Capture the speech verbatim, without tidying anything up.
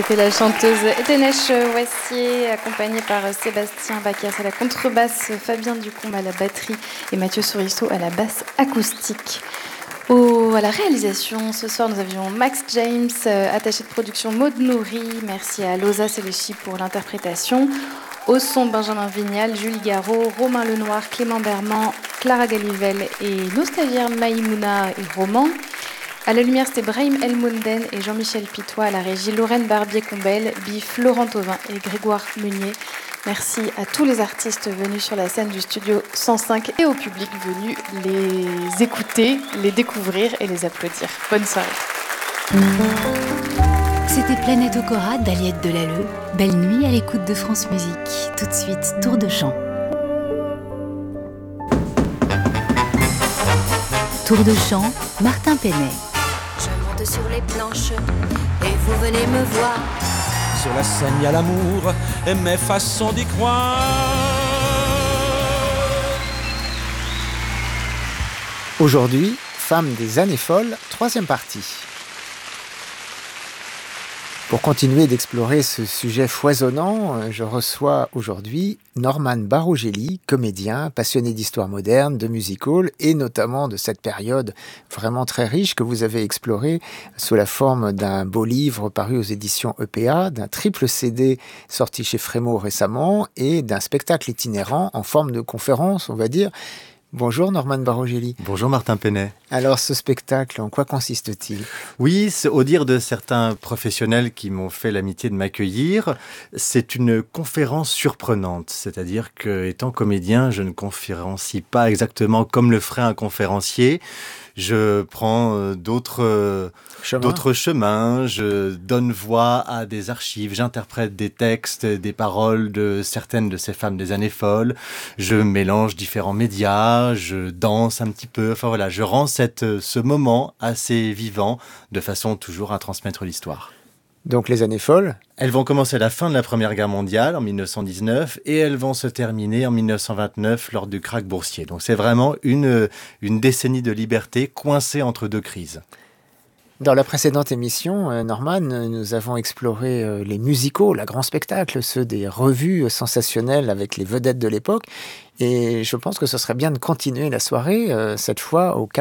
C'était la chanteuse Edenesh Wassier, accompagnée par Sébastien Bacchers à la contrebasse, Fabien Ducombe à la batterie et Mathieu Sourisseau à la basse acoustique. Au, à la réalisation, ce soir, nous avions Max James, attaché de production Maud Nourri. Merci à Loza Selechi pour l'interprétation. Au son, Benjamin Vignal, Julie Garot, Romain Lenoir, Clément Berman, Clara Galivelle et nos stagiaires Maïmouna et Roman. À la lumière, c'était Brahim Elmounden et Jean-Michel Pitois. À la régie, Lorraine Barbier-Combel, Biff, Laurent Thauvin et Grégoire Meunier. Merci à tous les artistes venus sur la scène du studio cent cinq et au public venu les écouter, les découvrir et les applaudir. Bonne soirée. C'était Planète Okora d'Aliette Delalleux. Belle nuit à l'écoute de France Musique. Tout de suite, tour de chant. Tour de chant, Martin Penet. Je monte sur les planches et vous venez me voir. Sur la scène, il y a l'amour et mes façons d'y croire. Aujourd'hui, Femme des années folles, troisième partie. Pour continuer d'explorer ce sujet foisonnant, je reçois aujourd'hui Norman Barogeli, comédien, passionné d'histoire moderne, de music hall et notamment de cette période vraiment très riche que vous avez explorée sous la forme d'un beau livre paru aux éditions E P A, d'un triple C D sorti chez Frémaux récemment et d'un spectacle itinérant en forme de conférence, on va dire. Bonjour Norman Barogeli. Bonjour Martin Penet. Alors ce spectacle, en quoi consiste-t-il ? Oui, c'est, au dire de certains professionnels qui m'ont fait l'amitié de m'accueillir, c'est une conférence surprenante. C'est-à-dire que, étant comédien, je ne conférencie pas exactement comme le ferait un conférencier. Je prends euh, d'autres, euh, Chemin. d'autres chemins, je donne voix à des archives, j'interprète des textes, des paroles de certaines de ces femmes des années folles, je mélange différents médias, je danse un petit peu, enfin voilà, je rends cette, ce moment assez vivant de façon toujours à transmettre l'histoire. Donc les années folles ? Elles vont commencer à la fin de la Première Guerre mondiale, en dix-neuf cent dix-neuf, et elles vont se terminer en dix-neuf cent vingt-neuf, lors du krach boursier. Donc c'est vraiment une, une décennie de liberté coincée entre deux crises. Dans la précédente émission, Norman, nous avons exploré les musicals, les grands spectacles, ceux des revues sensationnelles avec les vedettes de l'époque. Et je pense que ce serait bien de continuer la soirée, cette fois au